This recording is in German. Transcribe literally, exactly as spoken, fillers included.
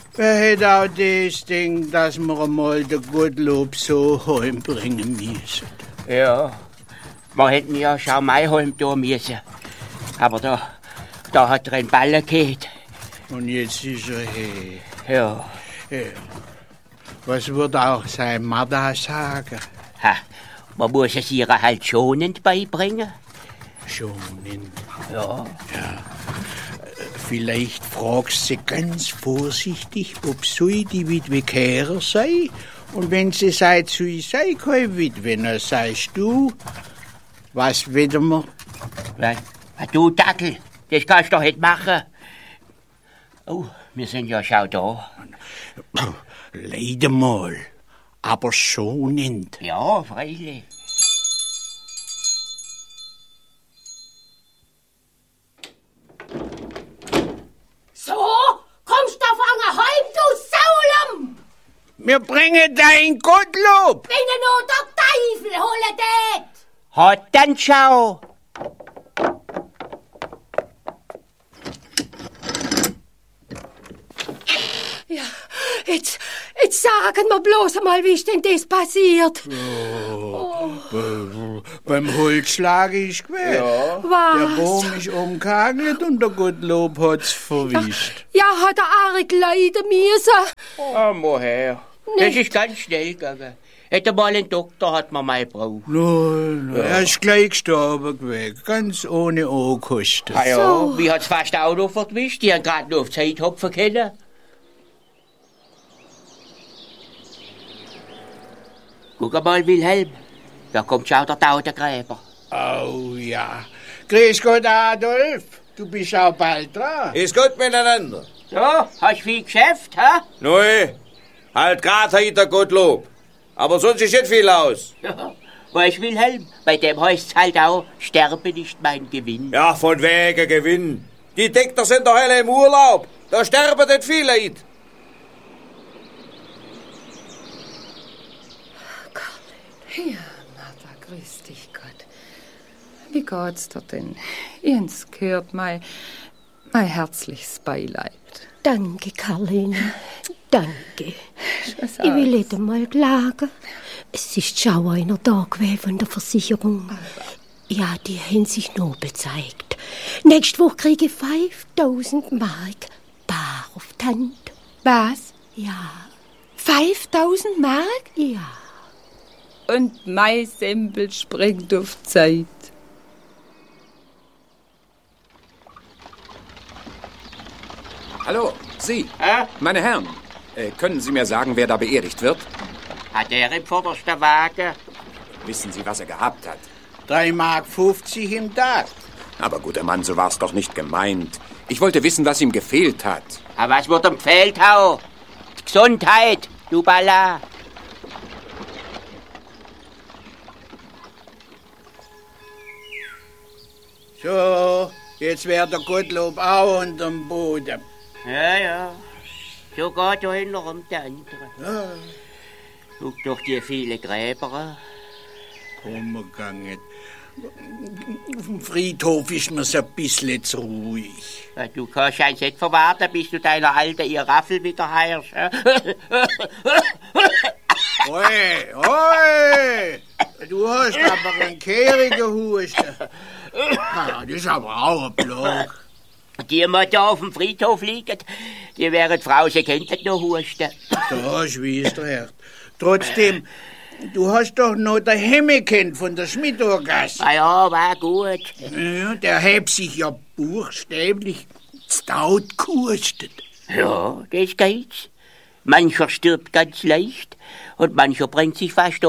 Wer hätte auch das Ding, dass wir einmal den Gottlob so heimbringen müssen? Ja, wir hätten ja schon mal heim tun müssen. Aber da, da hat er einen Ballen gehabt. Und jetzt ist er her. Ja. Ja. Was wird auch sein Mutter sagen? Ha, man muss es ihr halt schonend beibringen. Schonend? Ja. Ja. Vielleicht fragst sie ganz vorsichtig, ob sie die Witwe Kehrer sei. Und wenn sie sagt, sie sei keine Witwe, dann sagst du, was wollen wir? Was? Du Dackel, das kannst du doch nicht machen. Oh, wir sind ja schon da. Leider mal, aber schonend. Ja, freilich. So, kommst du fangen heim, du Saulum! Wir bringen dein Gottlob! Wenn nur der Teufel holen tät! Hat dann schau! Ja, jetzt, jetzt sagen wir bloß einmal, wie ist denn das passiert? Oh, oh. Beim Holzschlag ist gewesen. Ja. Was? Der Baum ist umgehagelt und der Gottlob hat's verwischt. Ja, ja, hat er arg leiden müssen. Oh, woher? Das ist ganz schnell gegangen. Hätte mal einen Doktor, hat man mal gebraucht. Nein, ja. Er ist gleich gestorben gewesen, ganz ohne Ankosten. Ah ja, So. wie hat's fast auch noch verwischt? Die haben gerade noch auf Zeit hopfen können. Guck mal, Wilhelm, da kommt schon der Tautengräber. Oh ja. Grüß Gott, Adolf. Du bist auch bald dran. Ist gut miteinander. So, hast viel Geschäft, hä? Neu, halt grad heute der Gottlob. Aber sonst ist nicht viel aus. Ja, weißt Wilhelm, bei dem heißt's halt auch, sterbe nicht mein Gewinn. Ja, von wegen Gewinn. Die Dekter sind doch alle im Urlaub. Da sterben nicht viele Leute. Ja, Martha, grüß dich Gott. Wie geht's dir denn? Jens gehört mein, mein herzliches Beileid. Danke, Karline. Danke. Ich will nicht einmal klagen. Es ist schon einer da gewesen von der Versicherung. Ja, die haben sich nur bezeigt. Nächste Woche kriege ich fünftausend Mark bar auf die Hand. Was? Ja. fünftausend Mark? Ja. Und mein Sempel springt auf Zeit. Hallo, Sie, Hä? meine Herren. Äh, können Sie mir sagen, wer da beerdigt wird? Hat er im vordersten Wagen? Wissen Sie, was er gehabt hat? drei Mark fünfzig im Tag. Aber guter Mann, so war's doch nicht gemeint. Ich wollte wissen, was ihm gefehlt hat. Aber was wird ihm gefehlt haben? Die Gesundheit, du Balla. So, jetzt wär der Gottlob auch unterm Boden. Ja, ja. So geht einer um den anderen. Ja. Guck doch die vielen Gräber an. Umgegangen. Auf dem Friedhof ist mir's ein bisschen zu ruhig. Ja, du kannst ja nicht verwarten, bis du deiner alten ihr Raffel wieder heirst. Oi, oi! Du hast aber einen kehrigen Husten. Ah, das ist aber auch ein Block. Die immer da auf dem Friedhof liegen, die wären Frau, sie könnten noch husten. Da schwießt du her. Trotzdem, du hast doch noch den Hemme kennt von der Schmidtorgasse. Ah ja, war gut. Ja, der hebt sich ja buchstäblich stout gehustet. Ja, das geht's. Mancher stirbt ganz leicht und mancher bringt sich fast